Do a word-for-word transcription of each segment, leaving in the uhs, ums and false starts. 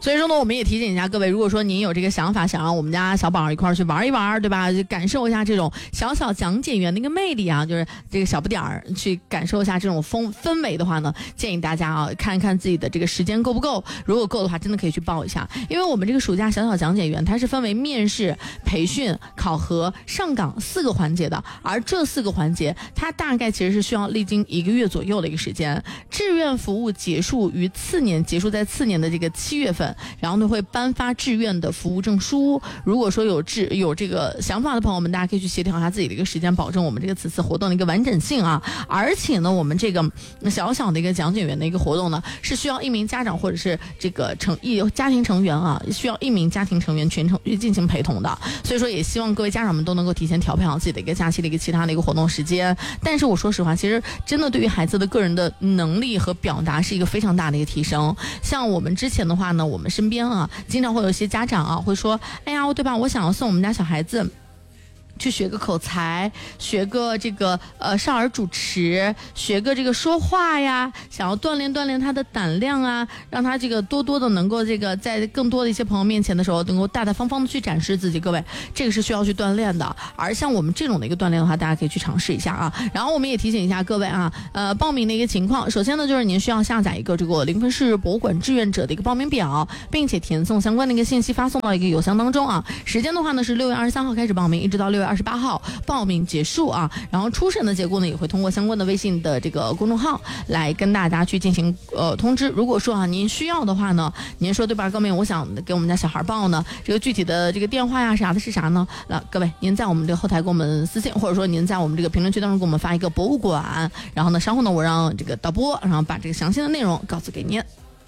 所以说呢，我们也提醒一下各位，如果说您有这个想法，想让我们家小宝一块儿去玩一玩，对吧？就感受一下这种小小讲解员的一个魅力啊，就是这个小不点儿去感受一下这种风氛围的话呢，建议大家啊看一看自己的这个时间够不够，如果够的话，真的可以去报一下。因为我们这个暑假小小讲解员，它是分为面试、培训、考核、上岗四个环节的，而这四个环节，它大概其实是需要历经一个月左右的一个时间。志愿服务结束于次年，结束在次年的这个七月份，然后呢会颁发志愿的服务证书。如果说有志有这个想法的朋友们，大家可以去协调一下自己的一个时间，保证我们这个此次活动的一个完整性啊。而且呢，我们这个小小的一个讲解员的一个活动呢，是需要一名家长或者是这个成一家庭成员啊，需要一名家庭成员全程进行陪同的。所以说，也希望各位家长们都能够提前调配好自己的一个假期的一个其他的一个活动时间。但是我说实话，其实真的对于孩子的个人的能力和表达是一个非常大的一个提升。像我们之前的话呢，我们身边啊，经常会有一些家长啊会说，哎呀，对吧？我想要送我们家小孩子去学个口才，学个这个呃少儿主持，学个这个说话呀，想要锻炼锻炼他的胆量啊，让他这个多多的能够这个在更多的一些朋友面前的时候，能够大大方方的去展示自己。各位，这个是需要去锻炼的。而像我们这种的一个锻炼的话，大家可以去尝试一下啊。然后我们也提醒一下各位啊，呃，报名的一个情况，首先呢就是您需要下载一个这个临汾市博物馆志愿者的一个报名表，并且填送相关的一个信息发送到一个邮箱当中啊。时间的话呢是六月二十三号开始报名，一直到六月二十八号报名结束啊，然后初审的结果呢也会通过相关的微信的这个公众号来跟大家去进行呃通知。如果说啊您需要的话呢，您说对吧，各位我想给我们家小孩报呢，这个具体的这个电话呀啥的是啥呢？那各位您在我们这个后台给我们私信，或者说您在我们这个评论区当中给我们发一个博物馆，然后呢稍后呢我让这个导播然后把这个详细的内容告诉给您。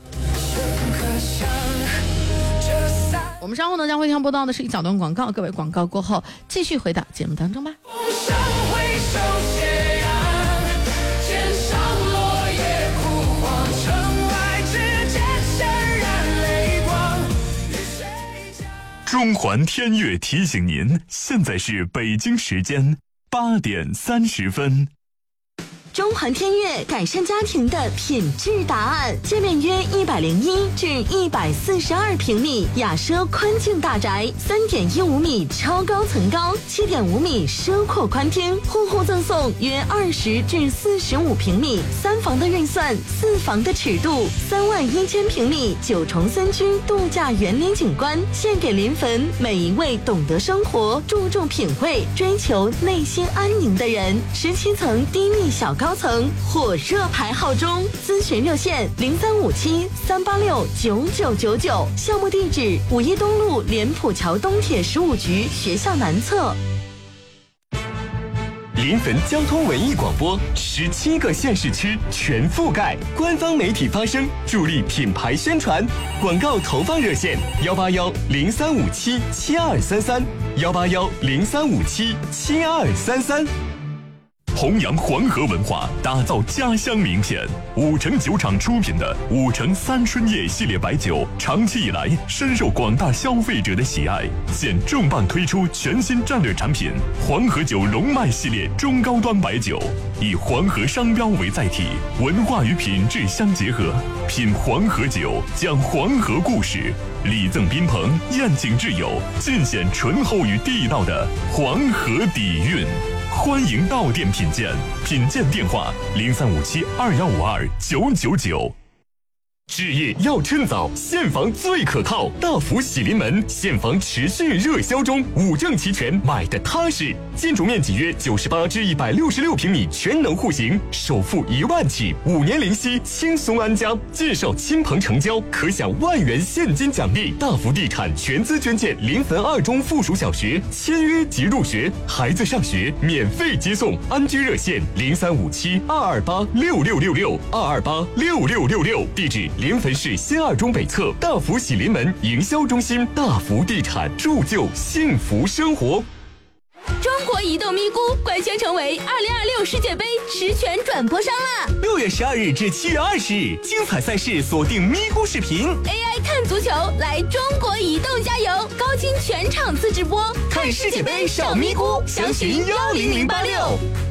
我们稍后呢将会听播到的是一小段广告，各位广告过后继续回到节目当中吧。 中环天悦提醒您，现在是北京时间八点三十分。 中环天悦改善家庭的品质答案，界面约一百零一至一百四十二平米，雅奢宽境大宅，三点一五米超高层高，七点五米奢阔宽厅，户户赠送约二十至四十五平米，三房的预算，四房的尺度，三万一千平米九重森区度假园林景观，献给临汾每一位懂得生活、注重品味、追求内心安宁的人。十七层低密小高层火热排号中，咨询热线零三五七三八六九九九九，项目地址五一东路莲浦桥东铁十五局学校南侧。 临汾交通文艺广播，十七个县市区全覆盖，官方媒体发声，助力品牌宣传。广告投放热线：幺八幺零三五七七二三三，幺八幺零三五七七二三三。 弘扬黄河文化，打造家乡名片。五城酒厂出品的五城三春夜系列白酒，长期以来深受广大消费者的喜爱。现重磅推出全新战略产品黄河酒龙脉系列中高端白酒，以黄河商标为载体，文化与品质相结合。品黄河酒，讲黄河故事，礼赠宾朋，宴请挚友，尽显醇厚与地道的黄河底蕴。欢迎到店品鉴，品鉴电话零三五七二幺五二九九九。 置业要趁早，现房最可靠。大福喜临门，现房持续热销中，五证齐全，买的踏实。建筑面积约九十八至一百六十六平米，全能户型，首付一万起，五年零息，轻松安家。介绍亲朋成交，可享万元现金奖励。大福地产全资捐建临汾二中附属小学，签约即入学，孩子上学免费接送。安居热线零三五七二二八六六六六二二八六六六六，地址临汾市新二中北侧大福喜临门营销中心。大福地产，铸就幸福生活。 中国移动咪咕官宣成为二零二六世界杯实权转播商啦！ 六月十二日至七月二十日，精彩赛事锁定咪咕视频 ，A I 看足球，来中国移动加油！高清全场次直播， 看世界杯上咪咕，详询幺零零八六。